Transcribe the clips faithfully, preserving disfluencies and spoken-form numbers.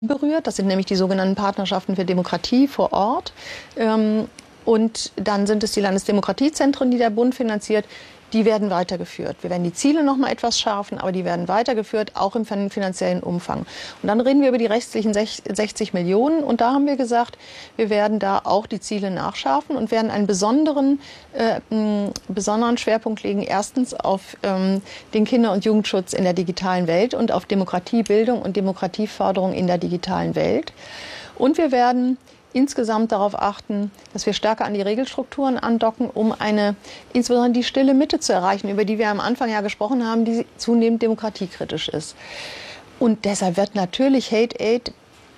berührt. Das sind nämlich die sogenannten Partnerschaften für Demokratie vor Ort. Und dann sind es die Landesdemokratiezentren, die der Bund finanziert. Die werden weitergeführt. Wir werden die Ziele noch mal etwas schärfen, aber die werden weitergeführt, auch im finanziellen Umfang. Und dann reden wir über die restlichen sechzig Millionen. Und da haben wir gesagt, wir werden da auch die Ziele nachschärfen und werden einen besonderen, äh, einen besonderen Schwerpunkt legen. Erstens auf ähm, den Kinder- und Jugendschutz in der digitalen Welt und auf Demokratiebildung und Demokratieförderung in der digitalen Welt. Und wir werden insgesamt darauf achten, dass wir stärker an die Regelstrukturen andocken, um eine, insbesondere die stille Mitte zu erreichen, über die wir am Anfang ja gesprochen haben, die zunehmend demokratiekritisch ist. Und deshalb wird natürlich Hate Aid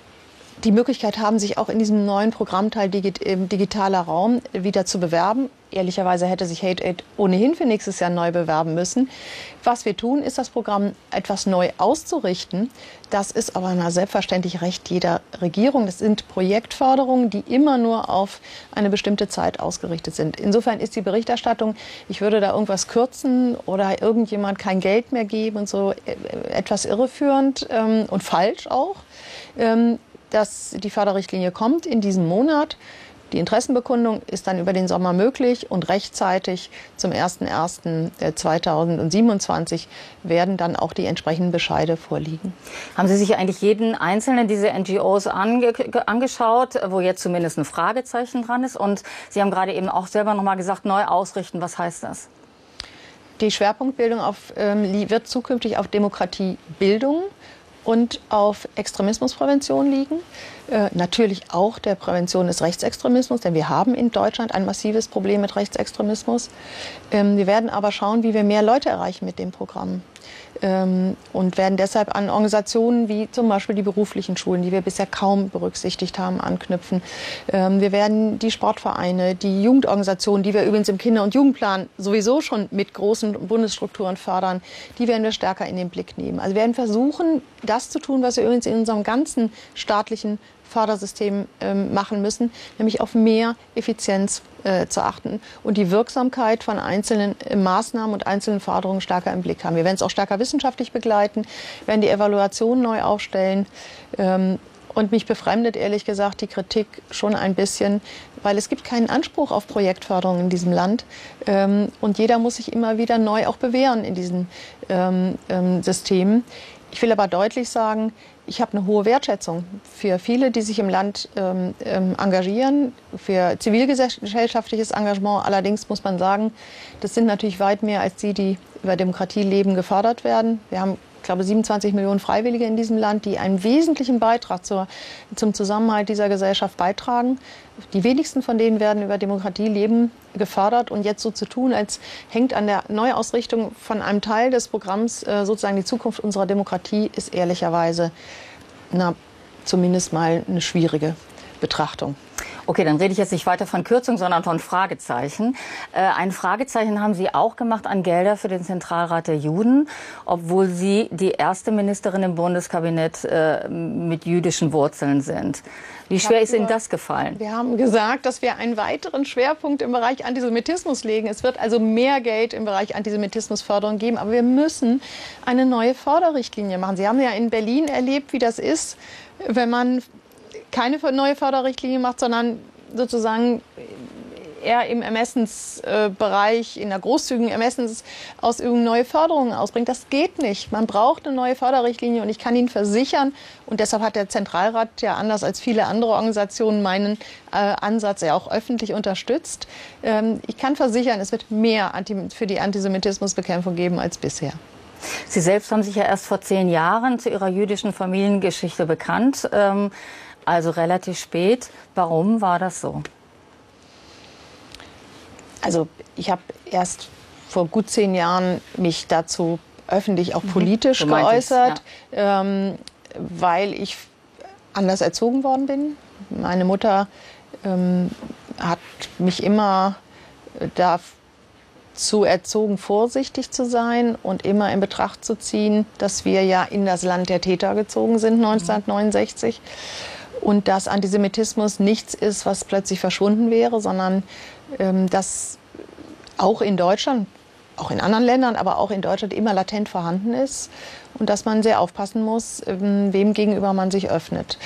die Möglichkeit haben, sich auch in diesem neuen Programmteil digitaler Raum wieder zu bewerben. Ehrlicherweise hätte sich Hate Aid ohnehin für nächstes Jahr neu bewerben müssen. Was wir tun, ist das Programm etwas neu auszurichten. Das ist aber na, selbstverständlich Recht jeder Regierung. Das sind Projektförderungen, die immer nur auf eine bestimmte Zeit ausgerichtet sind. Insofern ist die Berichterstattung, ich würde da irgendwas kürzen oder irgendjemand kein Geld mehr geben und so, etwas irreführend ähm, und falsch auch. Ähm, dass die Förderrichtlinie kommt in diesem Monat. Die Interessenbekundung ist dann über den Sommer möglich und rechtzeitig zum ersten ersten zweitausendsiebenundzwanzig werden dann auch die entsprechenden Bescheide vorliegen. Haben Sie sich eigentlich jeden einzelnen dieser N G Os ange angeschaut, wo jetzt zumindest ein Fragezeichen dran ist? Und Sie haben gerade eben auch selber noch mal gesagt, neu ausrichten. Was heißt das? Die Schwerpunktbildung auf, ähm, wird zukünftig auf Demokratiebildung und auf Extremismusprävention liegen. Äh, natürlich auch der Prävention des Rechtsextremismus, denn wir haben in Deutschland ein massives Problem mit Rechtsextremismus. Ähm, wir werden aber schauen, wie wir mehr Leute erreichen mit dem Programm. Ähm, und werden deshalb an Organisationen wie zum Beispiel die beruflichen Schulen, die wir bisher kaum berücksichtigt haben, anknüpfen. Ähm, wir werden die Sportvereine, die Jugendorganisationen, die wir übrigens im Kinder- und Jugendplan sowieso schon mit großen Bundesstrukturen fördern, die werden wir stärker in den Blick nehmen. Also wir werden versuchen, das zu tun, was wir übrigens in unserem ganzen staatlichen Fördersystem ähm, machen müssen, nämlich auf mehr Effizienz äh, zu achten und die Wirksamkeit von einzelnen äh, Maßnahmen und einzelnen Förderungen stärker im Blick haben. Wir werden es auch stärker wissenschaftlich begleiten, werden die Evaluation neu aufstellen. Ähm, und mich befremdet, ehrlich gesagt, die Kritik schon ein bisschen, weil es gibt keinen Anspruch auf Projektförderung in diesem Land. Ähm, und jeder muss sich immer wieder neu auch bewähren in diesen ähm, ähm, Systemen. Ich will aber deutlich sagen, ich habe eine hohe Wertschätzung für viele, die sich im Land ähm, engagieren, für zivilgesellschaftliches Engagement. Allerdings muss man sagen, das sind natürlich weit mehr als die, die über Demokratie leben, gefördert werden. Wir haben, ich glaube, siebenundzwanzig Millionen Freiwillige in diesem Land, die einen wesentlichen Beitrag zur, zum Zusammenhalt dieser Gesellschaft beitragen. Die wenigsten von denen werden über Demokratie leben gefördert. Und jetzt so zu tun, als hängt an der Neuausrichtung von einem Teil des Programms äh, sozusagen die Zukunft unserer Demokratie, ist ehrlicherweise na, zumindest mal eine schwierige Betrachtung. Okay, dann rede ich jetzt nicht weiter von Kürzung, sondern von Fragezeichen. Äh, ein Fragezeichen haben Sie auch gemacht an Gelder für den Zentralrat der Juden, obwohl Sie die erste Ministerin im Bundeskabinett äh, mit jüdischen Wurzeln sind. Wie schwer ist Ihnen das gefallen? Wir haben gesagt, dass wir einen weiteren Schwerpunkt im Bereich Antisemitismus legen. Es wird also mehr Geld im Bereich Antisemitismusförderung geben. Aber wir müssen eine neue Förderrichtlinie machen. Sie haben ja in Berlin erlebt, wie das ist, wenn man keine neue Förderrichtlinie macht, sondern sozusagen eher im Ermessensbereich, in der großzügigen Ermessensausübung neue Förderungen ausbringt. Das geht nicht. Man braucht eine neue Förderrichtlinie und ich kann Ihnen versichern, und deshalb hat der Zentralrat ja anders als viele andere Organisationen meinen äh, Ansatz ja auch öffentlich unterstützt. Ähm, ich kann versichern, es wird mehr Anti- für die Antisemitismusbekämpfung geben als bisher. Sie selbst haben sich ja erst vor zehn Jahren zu Ihrer jüdischen Familiengeschichte bekannt. Ähm, Also relativ spät. Warum war das so? Also ich habe erst vor gut zehn Jahren mich dazu öffentlich auch politisch mhm. geäußert, ja. ähm, weil ich anders erzogen worden bin. Meine Mutter ähm, hat mich immer dazu erzogen, vorsichtig zu sein und immer in Betracht zu ziehen, dass wir ja in das Land der Täter gezogen sind neunzehnhundertneunundsechzig. Und dass Antisemitismus nichts ist, was plötzlich verschwunden wäre, sondern ähm, dass auch in Deutschland auch in anderen Ländern, aber auch in Deutschland immer latent vorhanden ist und dass man sehr aufpassen muss, wem gegenüber man sich öffnet.